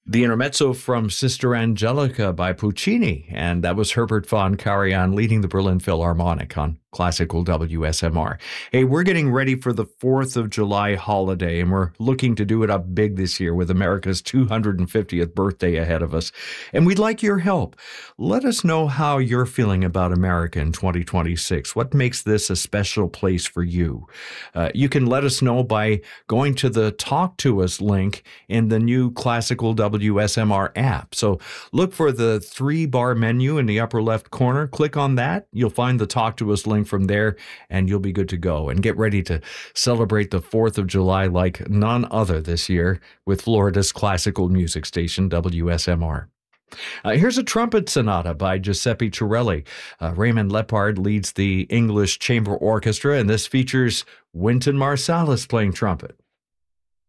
The intermezzo from Sister Angelica by Puccini, and that was Herbert von Karajan leading the Berlin Philharmonic on classical WSMR. Hey, we're getting ready for the 4th of July holiday, and we're looking to do it up big this year with America's 250th birthday ahead of us. And we'd like your help. Let us know how you're feeling about America in 2026. What makes this a special place for you? You can let us know by going to the Talk to Us link in the new classical WSMR app. So look for the 3-bar menu in the upper left corner. Click on that. You'll find the Talk to Us link from there, and you'll be good to go. And get ready to celebrate the 4th of July like none other this year with Florida's classical music station, WSMR. Here's a trumpet sonata by Giuseppe Torelli. Raymond Lepard leads the English Chamber Orchestra, and this features Wynton Marsalis playing trumpet.